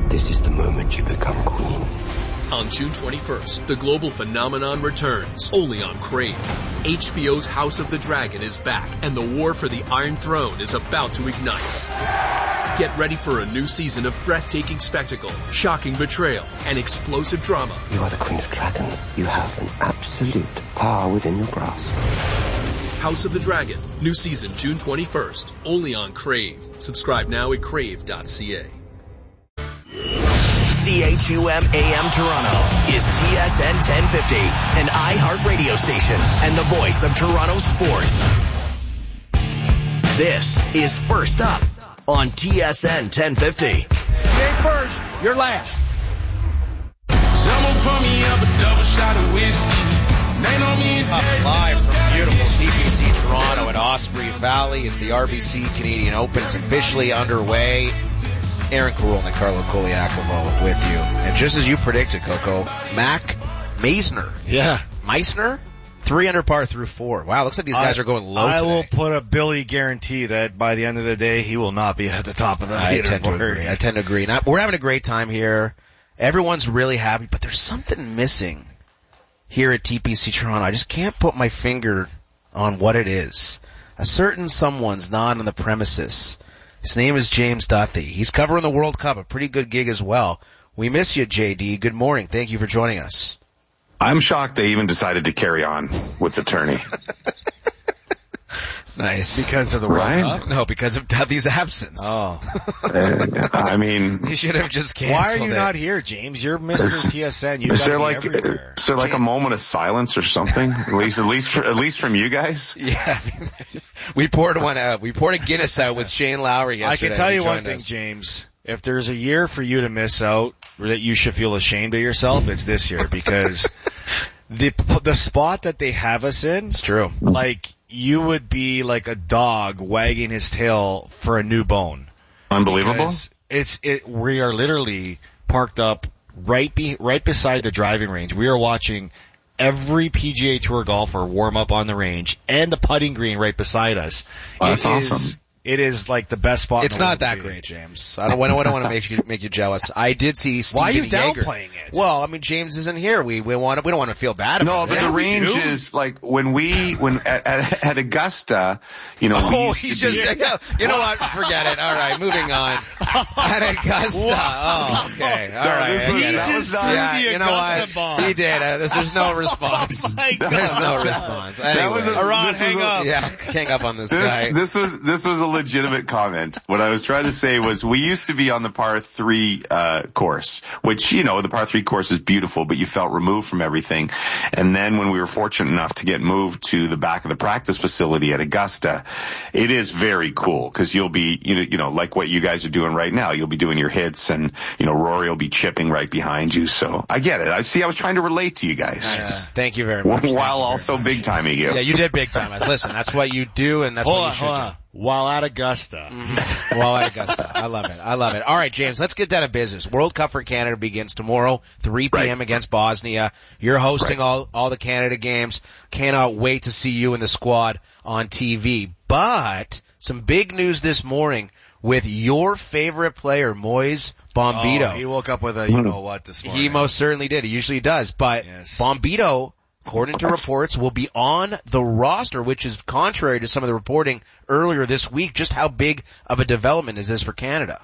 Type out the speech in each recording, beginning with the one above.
This is the moment you become queen. On June 21st, the global phenomenon returns, only on Crave. HBO's House of the Dragon is back, and the war for the Iron Throne is about to ignite. Get ready for a new season of breathtaking spectacle, shocking betrayal, and explosive drama. You are the Queen of Dragons. You have an absolute power within your grasp. House of the Dragon, new season June 21st, only on Crave. Subscribe now at crave.ca. CHUM AM Toronto is TSN 1050, an iHeart radio station and the voice of Toronto sports. This is First Up on TSN 1050. You ain't first, you're last. Someone pour me up a double shot of whiskey. Live from beautiful TPC Toronto at Osprey Valley as the RBC Canadian Open is officially underway. Aaron Carroll and Carlo Koliakovo with you. And just as you predicted, Coco, Mac Meisner. Yeah. Meisner? 3 under par through 4. Wow, looks like these guys are going low today. I will put a Billy guarantee that by the end of the day, he will not be at the top of the leaderboard. I tend to agree. Now, we're having a great time here. Everyone's really happy, but there's something missing here at TPC Toronto. I just can't put my finger on what it is. A certain someone's not on the premises. His name is James Duthie. He's covering the World Cup, a pretty good gig as well. We miss you, JD. Good morning. Thank you for joining us. I'm shocked they even decided to carry on with the tourney. Nice. Because of the World Cup? No, because of Duthie's absence. Oh. I mean, he should have just canceled Why are you it. not here, James? You're Mr. TSN. You've is there got to be everywhere. is there like a moment of silence or something? At least from you guys? Yeah. We poured one out. We poured a Guinness out with Shane Lowry yesterday. I can tell you one thing, James. If there's a year for you to miss out, or that you should feel ashamed of yourself, it's this year because the spot that they have us in. It's true. Like, you would be like a dog wagging his tail for a new bone. Unbelievable. We are literally parked up right beside the driving range. We are watching every PGA Tour golfer warm up on the range and the putting green right beside us. Wow, that's awesome. It is like the best spot. It's not that great, James. I don't want to make you jealous. I did see Steven Why are you Yeager. downplaying it? Well, I mean, James isn't here. We don't want to feel bad about it. No, but the range is like when at Augusta, you know. Oh, he's just, you know what? Forget it. All right, moving on. At Augusta. Oh, okay. All right. He just threw the you know Augusta what? bomb. He did. There's no response. Oh my God. There's no response. Anyway. Hang up. Yeah, hang up on this guy. This was a legitimate comment. What I was trying to say was we used to be on the par 3 course, which, you know, the par 3 course is beautiful, but you felt removed from everything. And then when we were fortunate enough to get moved to the back of the practice facility at Augusta, it is very cool because you'll be, you know, like what you guys are doing right now. You'll be doing your hits and, you know, Rory will be chipping right behind you. So I get it. I was trying to relate to you guys. Nice. Thank you very much. While also big timing you. Yeah, you did big time us. Listen, that's what you do and that's what you should do. While at Augusta. While at Augusta. I love it. All right, James, let's get down to business. World Cup for Canada begins tomorrow, 3 p.m. against Bosnia. You're hosting all the Canada games. Cannot wait to see you and the squad on TV. But some big news this morning with your favorite player, Moise Bombito. Oh, he woke up with a you-know-what this morning. He most certainly did. He usually does. But yes. Bombito, according to reports, will be on the roster, which is contrary to some of the reporting earlier this week. Just how big of a development is this for Canada?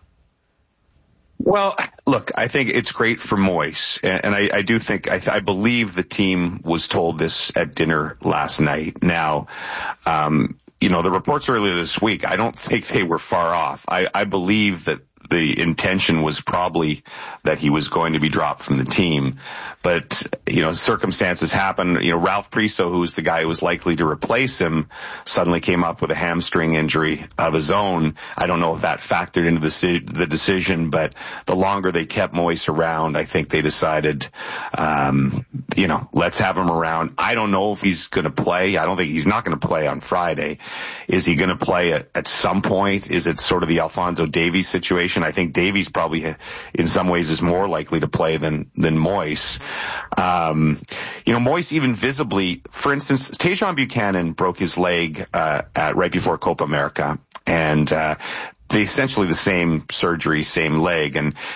Well, look, I think it's great for Moise, and I do think, I believe the team was told this at dinner last night. Now, you know, the reports earlier this week, I don't think they were far off. I believe that the intention was probably that he was going to be dropped from the team. But, you know, circumstances happen. You know, Ralph Priso, who's the guy who was likely to replace him, suddenly came up with a hamstring injury of his own. I don't know if that factored into the decision, but the longer they kept Moise around, I think they decided, you know, let's have him around. I don't know if he's going to play. I don't think he's not going to play on Friday. Is he going to play at some point? Is it sort of the Alphonso Davies situation? I think Davies probably in some ways is more likely to play than Moise. You know, Moise even visibly, for instance, Tajon Buchanan broke his leg right before Copa America, and essentially the same surgery, same leg, and